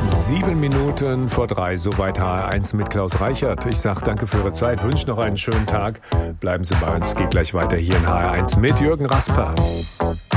7:07, soweit HR1 mit Klaus Reichert. Ich sage danke für Ihre Zeit, wünsche noch einen schönen Tag. Bleiben Sie bei uns, geht gleich weiter hier in HR1 mit Jürgen Rasper.